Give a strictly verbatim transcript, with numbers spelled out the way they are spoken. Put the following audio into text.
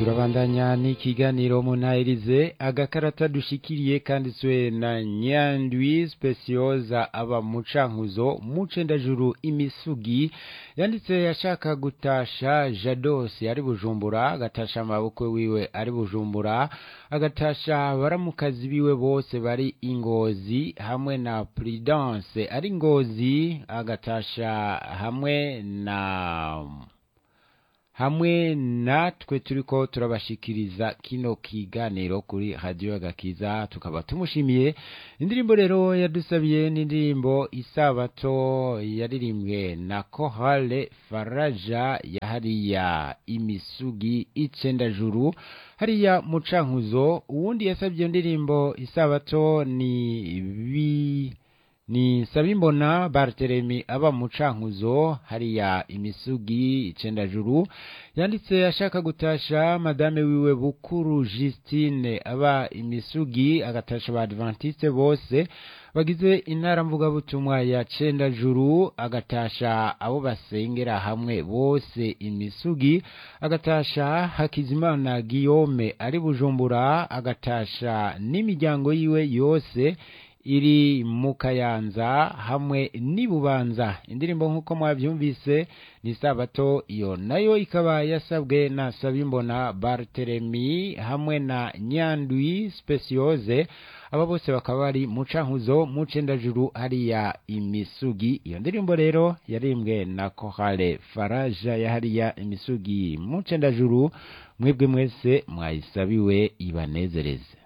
turabandanya n'ikiganiro munahirize agakarata dushikiriye kanditswe na Nyandwi Specioza aba mucankuzo mucendajuru imisugi yanditse yashaka gutasha Jados ari Bujumbura agatasha amabukwe wiwe ari Bujumbura agatasha baramukazi biwe bose bari Ingozi hamwe na Prudence ari Ngozi agatasha hamwe na hamwe natwe turiko turabashikiriza kino kiganiro kuri Radio Agakiza tukaba tumushimiye. Indirimbo rero yadusabiye n'indirimbo Isabato yaririmbwe na Kohale Faraja ya hariya imisugi icendajuru hariya mucankuzo. Uwundi yasabye indirimbo Isabato ni bi ni Sabimbona Barthelemy aba mucankuzo hariya imisugi icendajuru yanditse ashaka gutasha madame wiwe Bukuru Justine aba imisugi agatasha ba Adventiste bose bagize intara mvuga butumwa ya cendajuru agatasha abo basengera hamwe bose imisugi agatasha Hakizimana Guillaume ari Bujumbura agatasha n'imiryango yiwe yose iri mukayanza hamwe nibubanza. Indirimbo nkuko mwabyumvise ni Sabato iyo nayo ikaba yasabwe na Sabimbona Barthelemy hamwe na Nyandwi Specioze aba bose bakaba bari mucankuzo mucendajuru hariya imisugi. Iyo ndirimbo rero yarimbwe na Kohale Faraja ya hariya imisugi mucendajuru. Mwebwe mwese mwayisabiwe ibanezereze.